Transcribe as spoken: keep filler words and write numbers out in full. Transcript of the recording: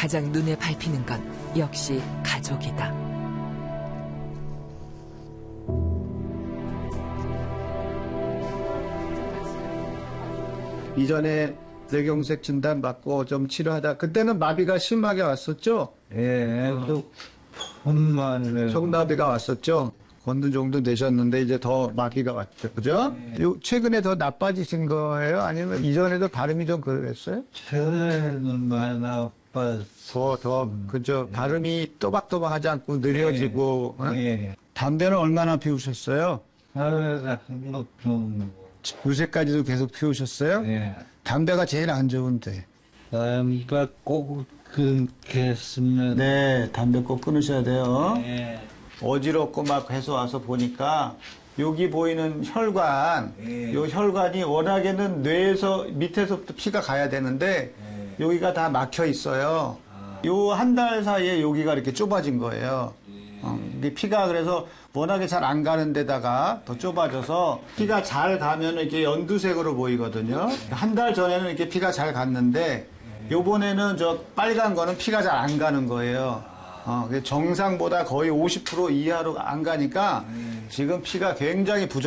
가장 눈에 밟히는 건 역시 가족이다. 이전에 뇌경색 진단 받고 좀 치료하다 그때는 마비가 심하게 왔었죠? 예, 또 혼만 성마비가 왔었죠? 어느 정도 되셨는데 이제 더 마비가 왔죠, 그죠? 네. 요 최근에 더 나빠지신 거예요? 아니면 이전에도 발음이 좀 그랬어요? 최근에는 많이 나빠서 더, 더, 그죠? 발음이 또박또박하지 않고 느려지고. 어? 예, 담배는 얼마나 피우셨어요? 하루에 한번 요새까지도 계속 피우셨어요? 예, 담배가 제일 안 좋은데. 담배가 꼭 끊겠으면 네, 담배 꼭 끊으셔야 돼요. 예, 어지럽고 막 해서 와서 보니까 여기 보이는 혈관, 예. 요 혈관이 워낙에는 뇌에서 밑에서부터 피가 가야 되는데 예. 여기가 다 막혀 있어요. 요 한 달 사이에 여기가 이렇게 좁아진 거예요. 어, 이게 피가 그래서 워낙에 잘 안 가는 데다가 더 좁아져서 피가 잘 가면 이렇게 연두색으로 보이거든요. 한 달 전에는 이렇게 피가 잘 갔는데 요번에는 저 빨간 거는 피가 잘 안 가는 거예요. 어, 정상보다 거의 오십 퍼센트 이하로 안 가니까 지금 피가 굉장히 부족